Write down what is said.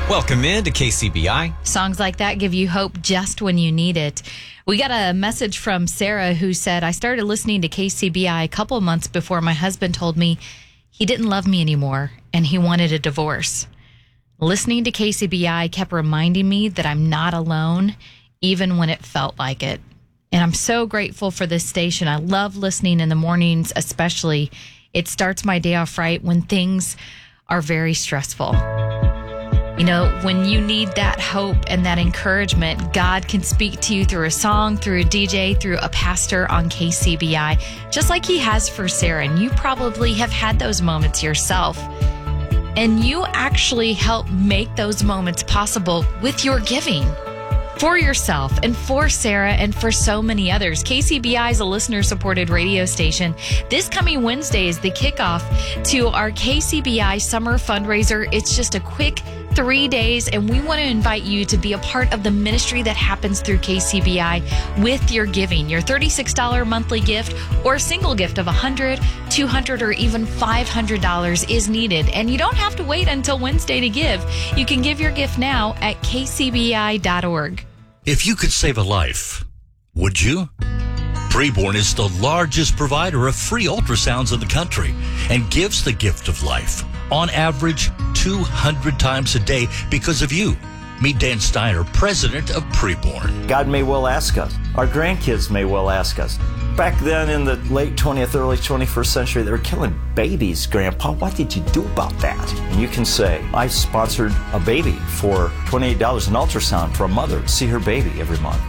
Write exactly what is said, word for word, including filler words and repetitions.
Welcome in to K C B I. Songs like that give you hope just when you need it. We got a message from Sarah who said, I started listening to K C B I a couple of months before my husband told me he didn't love me anymore and he wanted a divorce. Listening to K C B I kept reminding me that I'm not alone, even when it felt like it. And I'm so grateful for this station. I love listening in the mornings, especially. It starts my day off right when things are very stressful. You know, when you need that hope and that encouragement, God can speak to you through a song, through a D J, through a pastor on K C B I, just like he has for Sarah. And you probably have had those moments yourself. And you actually help make those moments possible with your giving for yourself and for Sarah and for so many others. K C B I is a listener-supported radio station. This coming Wednesday is the kickoff to our K C B I summer fundraiser. It's just a quick three days, and we want to invite you to be a part of the ministry that happens through K C B I with your giving. Your thirty-six dollars monthly gift or a single gift of one hundred dollars, two hundred dollars, or even five hundred dollars is needed. And you don't have to wait until Wednesday to give. You can give your gift now at k c b i dot org. If you could save a life, would you? Preborn is the largest provider of free ultrasounds in the country and gives the gift of life, on average, two hundred times a day because of you. Meet Dan Steiner, president of Preborn. God may well ask us. Our grandkids may well ask us. Back then in the late twentieth, early twenty-first century, they were killing babies, Grandpa. What did you do about that? And you can say, I sponsored a baby for twenty-eight dollars an ultrasound for a mother to see her baby every month.